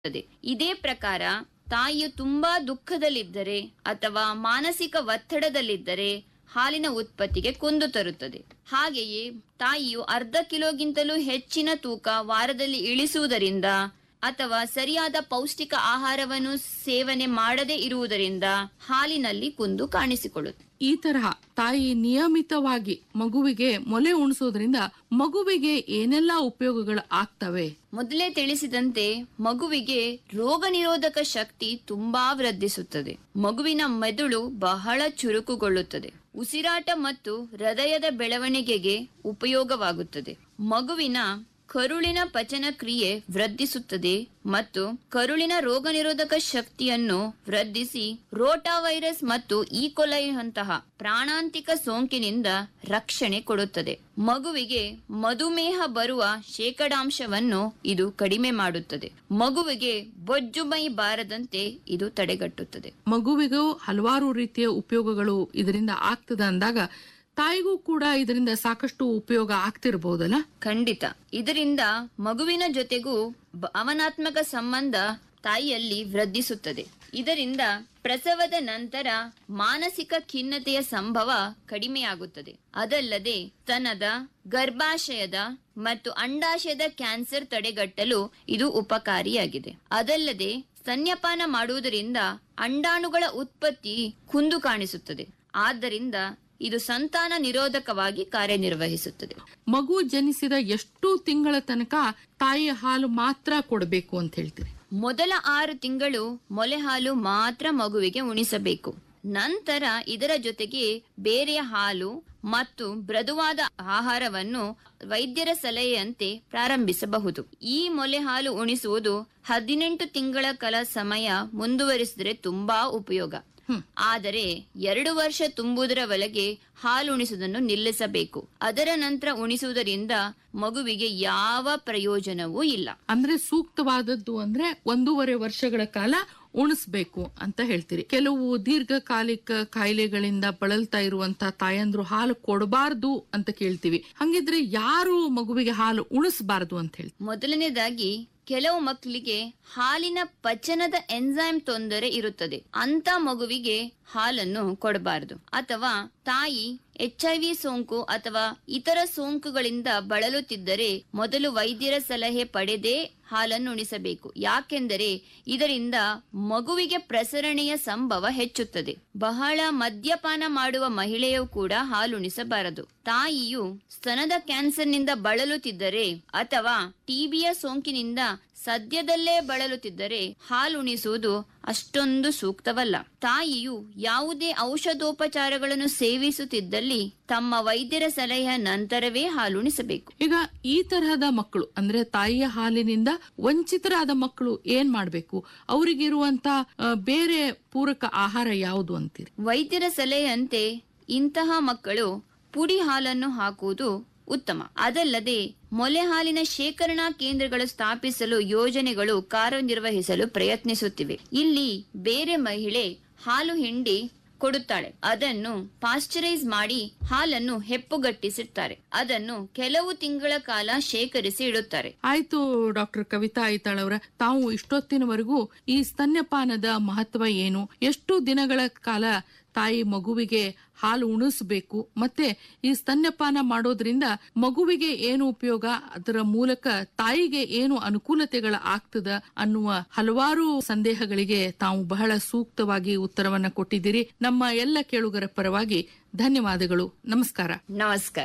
ಇದೇ ಪ್ರಕಾರ ತಾಯಿಯು ತುಂಬಾ ದುಃಖದಲ್ಲಿದ್ದರೆ ಅಥವಾ ಮಾನಸಿಕ ಒತ್ತಡದಲ್ಲಿದ್ದರೆ ಹಾಲಿನ ಉತ್ಪತ್ತಿಗೆ ಕುಂದು ತರುತ್ತದೆ. ಹಾಗೆಯೇ ತಾಯಿಯು 1/2 ಕಿಲೋಗಿಂತಲೂ ಹೆಚ್ಚಿನ ತೂಕ ವಾರದಲ್ಲಿ ಇಳಿಸುವುದರಿಂದ ಅಥವಾ ಸರಿಯಾದ ಪೌಷ್ಟಿಕ ಆಹಾರವನ್ನು ಸೇವನೆ ಮಾಡದೇ ಇರುವುದರಿಂದ ಹಾಲಿನಲ್ಲಿ ಕುಂದು ಕಾಣಿಸಿಕೊಳ್ಳುತ್ತದೆ. ಈ ತರಹ ತಾಯಿ ನಿಯಮಿತವಾಗಿ ಮಗುವಿಗೆ ಮೊಲೆ ಉಣಿಸೋದ್ರಿಂದ ಮಗುವಿಗೆ ಏನೆಲ್ಲಾ ಉಪಯೋಗಗಳು ಆಗ್ತವೆ? ಮೊದಲೇ ತಿಳಿಸಿದಂತೆ ಮಗುವಿಗೆ ರೋಗ ನಿರೋಧಕ ಶಕ್ತಿ ತುಂಬಾ ವೃದ್ಧಿಸುತ್ತದೆ. ಮಗುವಿನ ಮೆದುಳು ಬಹಳ ಚುರುಕುಗೊಳ್ಳುತ್ತದೆ. ಉಸಿರಾಟ ಮತ್ತು ಹೃದಯದ ಬೆಳವಣಿಗೆಗೆ ಉಪಯೋಗವಾಗುತ್ತದೆ. ಮಗುವಿನ ಕರುಳಿನ ಪಚನ ಕ್ರಿಯೆ ವೃದ್ಧಿಸುತ್ತದೆ ಮತ್ತು ಕರುಳಿನ ರೋಗ ನಿರೋಧಕ ಶಕ್ತಿಯನ್ನು ವೃದ್ಧಿಸಿ ರೋಟಾ ವೈರಸ್ ಮತ್ತು ಈಕೊಲೈನಂತಹ ಪ್ರಾಣಾಂತಿಕ ಸೋಂಕಿನಿಂದ ರಕ್ಷಣೆ ಕೊಡುತ್ತದೆ. ಮಗುವಿಗೆ ಮಧುಮೇಹ ಬರುವ ಶೇಕಡಾಂಶವನ್ನು ಇದು ಕಡಿಮೆ ಮಾಡುತ್ತದೆ. ಮಗುವಿಗೆ ಬೊಜ್ಜುಮೈ ಬಾರದಂತೆ ಇದು ತಡೆಗಟ್ಟುತ್ತದೆ. ಮಗುವಿಗೂ ಹಲವಾರು ರೀತಿಯ ಉಪಯೋಗಗಳು ಇದರಿಂದ ಆಗ್ತದ ಅಂದಾಗ ತಾಯಿಗೂ ಕೂಡ ಇದರಿಂದ ಸಾಕಷ್ಟು ಉಪಯೋಗ ಆಗ್ತಿರಬಹುದಲ್ಲ? ಖಂಡಿತ. ಇದರಿಂದ ಮಗುವಿನ ಜೊತೆಗೂ ಭಾವನಾತ್ಮಕ ಸಂಬಂಧ ತಾಯಿಯಲ್ಲಿ ವೃದ್ಧಿಸುತ್ತದೆ. ಇದರಿಂದ ಪ್ರಸವದ ನಂತರ ಮಾನಸಿಕ ಖಿನ್ನತೆಯ ಸಂಭವ ಕಡಿಮೆಯಾಗುತ್ತದೆ. ಅದಲ್ಲದೆ ಸ್ತನದ, ಗರ್ಭಾಶಯದ ಮತ್ತು ಅಂಡಾಶಯದ ಕ್ಯಾನ್ಸರ್ ತಡೆಗಟ್ಟಲು ಇದು ಉಪಕಾರಿಯಾಗಿದೆ. ಅದಲ್ಲದೆ ಸ್ತನ್ಯಪಾನ ಮಾಡುವುದರಿಂದ ಅಂಡಾಣುಗಳ ಉತ್ಪತ್ತಿ ಕುಂದು ಕಾಣಿಸುತ್ತದೆ. ಆದ್ದರಿಂದ ಇದು ಸಂತಾನ ನಿರೋಧಕವಾಗಿ ಕಾರ್ಯನಿರ್ವಹಿಸುತ್ತದೆ. ಮಗು ಜನಿಸಿದ ಎಷ್ಟು ತಿಂಗಳ ತನಕ ತಾಯಿಯ ಹಾಲು ಮಾತ್ರ ಕೊಡಬೇಕು ಅಂತ ಹೇಳ್ತೀರಿ? ಮೊದಲ 6 ತಿಂಗಳು ಮೊಲೆ ಹಾಲು ಮಾತ್ರ ಮಗುವಿಗೆ ಉಣಿಸಬೇಕು. ನಂತರ ಇದರ ಜೊತೆಗೆ ಬೇರೆಯ ಹಾಲು ಮತ್ತು ಮೃದುವಾದ ಆಹಾರವನ್ನು ವೈದ್ಯರ ಸಲಹೆಯಂತೆ ಪ್ರಾರಂಭಿಸಬಹುದು. ಈ ಮೊಲೆ ಹಾಲು ಉಣಿಸುವುದು 18 ತಿಂಗಳ ಕಾಲ ಸಮಯ ಮುಂದುವರಿಸಿದರೆ ತುಂಬಾ ಉಪಯೋಗ. ಆದರೆ 2 ವರ್ಷ ತುಂಬುವುದರವರೆಗೆ ಹಾಲು ಉಣಿಸುವುದನ್ನು ನಿಲ್ಲಿಸಬೇಕು. ಅದರ ನಂತರ ಉಣಿಸುವುದರಿಂದ ಮಗುವಿಗೆ ಯಾವ ಪ್ರಯೋಜನವೂ ಇಲ್ಲ. ಅಂದ್ರೆ ಸೂಕ್ತವಾದದ್ದು ಅಂದ್ರೆ 1.5 ವರ್ಷಗಳ ಕಾಲ ಉಣಿಸ್ಬೇಕು ಅಂತ ಹೇಳ್ತೀರಿ. ಕೆಲವು ದೀರ್ಘಕಾಲಿಕ ಕಾಯಿಲೆಗಳಿಂದ ಬಳಲ್ತಾ ಇರುವಂತ ತಾಯಂದ್ರು ಹಾಲು ಕೊಡಬಾರ್ದು ಅಂತ ಕೇಳ್ತೀವಿ. ಹಂಗಿದ್ರೆ ಯಾರು ಮಗುವಿಗೆ ಹಾಲು ಉಣಿಸಬಾರದು ಅಂತ ಹೇಳಿ? ಮೊದಲನೇದಾಗಿ ಕೆಲವು ಮಕ್ಕಳಿಗೆ ಹಾಲಿನ ಪಚನದ ಎನ್ಸೈಮ್ ತೊಂದರೆ ಇರುತ್ತದೆ. ಅಂತ ಮಗುವಿಗೆ ಹಾಲನ್ನು ಕೊಡಬಾರದು. ಅಥವಾ ತಾಯಿ HIV ಸೋಂಕು ಅಥವಾ ಇತರ ಸೋಂಕುಗಳಿಂದ ಬಳಲುತ್ತಿದ್ದರೆ ಮೊದಲು ವೈದ್ಯರ ಸಲಹೆ ಪಡೆದೇ ಹಾಲನ್ನು ಉಣಿಸಬೇಕು. ಯಾಕೆಂದರೆ ಇದರಿಂದ ಮಗುವಿಗೆ ಪ್ರಸರಣೆಯ ಸಂಭವ ಹೆಚ್ಚುತ್ತದೆ. ಬಹಳ ಮದ್ಯಪಾನ ಮಾಡುವ ಮಹಿಳೆಯು ಕೂಡ ಹಾಲುಣಿಸಬಾರದು. ತಾಯಿಯು ಸ್ತನದ ಕ್ಯಾನ್ಸರ್ನಿಂದ ಬಳಲುತ್ತಿದ್ದರೆ ಅಥವಾ TBಯ ಸೋಂಕಿನಿಂದ ಸದ್ಯದಲ್ಲೇ ಬಳಲುತ್ತಿದ್ದರೆ ಹಾಲುಣಿಸುವುದು ಅಷ್ಟೊಂದು ಸೂಕ್ತವಲ್ಲ. ತಾಯಿಯು ಯಾವುದೇ ಔಷಧೋಪಚಾರಗಳನ್ನು ಸೇವಿಸುತ್ತಿದ್ದಲ್ಲಿ ತಮ್ಮ ವೈದ್ಯರ ಸಲಹೆಯ ನಂತರವೇ ಹಾಲುಣಿಸಬೇಕು. ಈಗ ಈ ತರಹದ ಮಕ್ಕಳು ಅಂದ್ರೆ ತಾಯಿಯ ಹಾಲಿನಿಂದ ವಂಚಿತರಾದ ಮಕ್ಕಳು ಏನ್ ಮಾಡ್ಬೇಕು? ಅವರಿಗಿರುವಂತ ಬೇರೆ ಪೂರಕ ಆಹಾರ ಯಾವುದು ಅಂತೀರಿ? ವೈದ್ಯರ ಸಲಹೆಯಂತೆ ಇಂತಹ ಮಕ್ಕಳು ಪುಡಿ ಹಾಲನ್ನು ಹಾಕುವುದು ಉತ್ತಮ. ಅದಲ್ಲದೆ ಮೊಲೆ ಹಾಲಿನ ಶೇಖರಣಾ ಕೇಂದ್ರಗಳು ಸ್ಥಾಪಿಸಲು ಯೋಜನೆಗಳು ಕಾರ್ಯನಿರ್ವಹಿಸಲು ಪ್ರಯತ್ನಿಸುತ್ತಿವೆ. ಇಲ್ಲಿ ಬೇರೆ ಮಹಿಳೆ ಹಾಲು ಹಿಂಡಿ ಕೊಡುತ್ತಾಳೆ. ಅದನ್ನು ಪಾಶ್ಚರೈಸ್ ಮಾಡಿ ಹಾಲನ್ನು ಹೆಪ್ಪುಗಟ್ಟಿಸಿರ್ತಾರೆ. ಅದನ್ನು ಕೆಲವು ತಿಂಗಳ ಕಾಲ ಶೇಖರಿಸಿ ಇಡುತ್ತಾರೆ. ಆಯ್ತು ಡಾಕ್ಟರ್ ಕವಿತಾ ಐತಾಳ್ ಅವರ, ತಾವು ಇಷ್ಟೊತ್ತಿನವರೆಗೂ ಈ ಸ್ತನ್ಯಪಾನದ ಮಹತ್ವ ಏನು, ಎಷ್ಟು ದಿನಗಳ ಕಾಲ ತಾಯಿ ಮಗುವಿಗೆ ಹಾಲು ಉಣಿಸಬೇಕು, ಮತ್ತೆ ಈ ಸ್ತನ್ಯಪಾನ ಮಾಡೋದ್ರಿಂದ ಮಗುವಿಗೆ ಏನು ಉಪಯೋಗ, ಅದರ ಮೂಲಕ ತಾಯಿಗೆ ಏನು ಅನುಕೂಲತೆಗಳ ಆಗ್ತದ ಅನ್ನುವ ಹಲವಾರು ಸಂದೇಹಗಳಿಗೆ ತಾವು ಬಹಳ ಸೂಕ್ತವಾಗಿ ಉತ್ತರವನ್ನ ಕೊಟ್ಟಿದ್ದೀರಿ. ನಮ್ಮ ಎಲ್ಲ ಕೇಳುಗರ ಪರವಾಗಿ ಧನ್ಯವಾದಗಳು. ನಮಸ್ಕಾರ. ನಮಸ್ಕಾರ.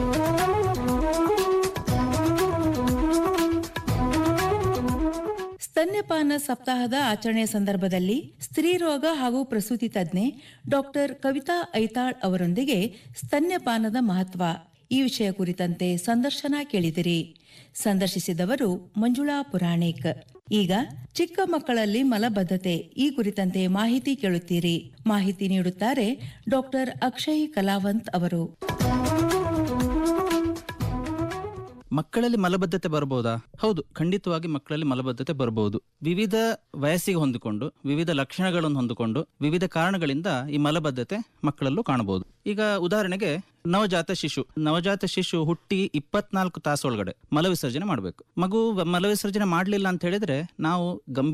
ಸ್ತನ್ಯಪಾನ ಸಪ್ತಾಹದ ಆಚರಣೆಯ ಸಂದರ್ಭದಲ್ಲಿ ಸ್ತ್ರೀ ರೋಗ ಹಾಗೂ ಪ್ರಸೂತಿ ತಜ್ಞೆ ಡಾಕ್ಟರ್ ಕವಿತಾ ಐತಾಳ್ ಅವರೊಂದಿಗೆ ಸ್ತನ್ಯಪಾನದ ಮಹತ್ವ ಈ ವಿಷಯ ಕುರಿತಂತೆ ಸಂದರ್ಶನ ಕೇಳಿದಿರಿ. ಸಂದರ್ಶಿಸಿದವರು ಮಂಜುಳಾ ಪುರಾಣಿಕ್. ಈಗ ಚಿಕ್ಕ ಮಕ್ಕಳಲ್ಲಿ ಮಲಬದ್ಧತೆ ಈ ಕುರಿತಂತೆ ಮಾಹಿತಿ ಕೇಳುತ್ತೀರಿ. ಮಾಹಿತಿ ನೀಡುತ್ತಾರೆ ಡಾಕ್ಟರ್ ಅಕ್ಷಯ್ ಕಲಾವಂತ್ ಅವರು. ಮಕ್ಕಳಲ್ಲಿ ಮಲಬದ್ಧತೆ ಬರಬಹುದಾ? ಹೌದು, ಖಂಡಿತವಾಗಿ ಮಕ್ಕಳಲ್ಲಿ ಮಲಬದ್ಧತೆ ಬರಬಹುದು. ವಿವಿಧ ವಯಸ್ಸಿಗೆ ಹೊಂದಿಕೊಂಡು, ವಿವಿಧ ಲಕ್ಷಣಗಳನ್ನು ಹೊಂದಿಕೊಂಡು, ವಿವಿಧ ಕಾರಣಗಳಿಂದ ಈ ಮಲಬದ್ಧತೆ ಮಕ್ಕಳಲ್ಲೂ ಕಾಣಬಹುದು. ಈಗ ಉದಾಹರಣೆಗೆ ನವಜಾತ ಶಿಶು ಹುಟ್ಟಿ 24 ತಾಸು ಒಳಗಡೆ ಮಲವಿಸರ್ಜನೆ ಮಾಡಬೇಕು. ಮಗು ಮಲವಿಸರ್ಜನೆ ಮಾಡಲಿಲ್ಲ ಅಂತ ಹೇಳಿದ್ರೆ ನಾವು ಗಂಭೀರ